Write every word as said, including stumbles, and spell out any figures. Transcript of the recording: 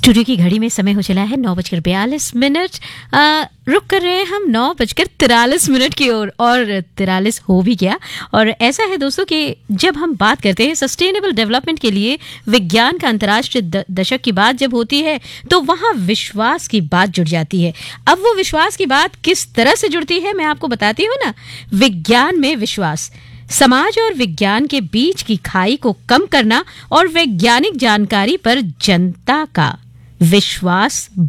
Studio की घड़ी में समय हो चला है नौ बजकर बयालीस मिनट। आ, रुक कर रहे हैं हम नौ बजकर तिरालीस मिनट की ओर और, और तिरालीस हो भी गया। और ऐसा है दोस्तों कि जब हम बात करते हैं सस्टेनेबल डेवलपमेंट के लिए विज्ञान का अंतर्राष्ट्रीय दशक की बात जब होती है तो वहां विश्वास की बात जुड़ जाती है। अब वो विश्वास की बात किस तरह से जुड़ती है मैं आपको बताती हूँ ना। विज्ञान में विश्वास, समाज और विज्ञान के बीच की खाई को कम करना और वैज्ञानिक जानकारी पर जनता का विश्वास